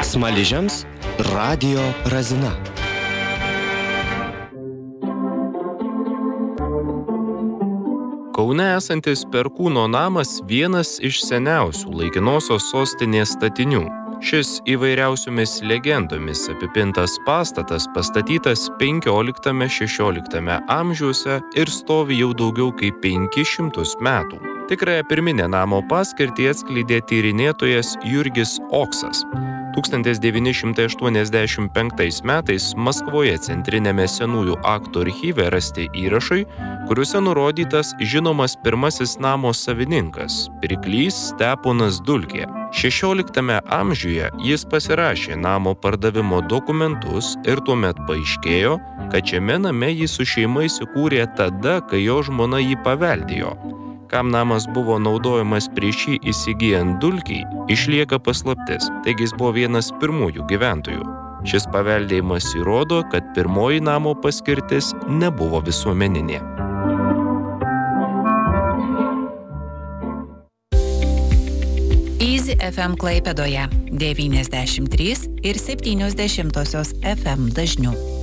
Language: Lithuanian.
Smaližiams radijo Razina. Kaune esantis Perkūno namas vienas iš seniausių laikinosios sostinės statinių. Šis įvairiausiomis legendomis apipintas pastatas pastatytas 15–16 amžiuose ir stovi jau daugiau kaip 500 metų. Tikrąją pirminę namo paskirtį atskleidė tyrinėtojas Jurgis Oksas. 1985 metais Maskvoje centrinėme senųjų aktų archyve rasti įrašai, kuriuose nurodytas žinomas pirmasis namo savininkas, pirklys Steponas Dulkė. 16 amžiuje jis pasirašė namo pardavimo dokumentus ir tuomet paaiškėjo, kad šiame name jis su šeima įsikūrė tada, kai jo žmona jį paveldėjo. Kam namas buvo naudojamas prieš jį įsigijant Dulkį, išlieka paslaptis, taigi jis buvo vienas pirmųjų gyventojų. Šis paveldėjimas įrodo, kad pirmoji namo paskirtis nebuvo visuomeninė. Easy FM Klaipėdoje 93,7 FM dažniu.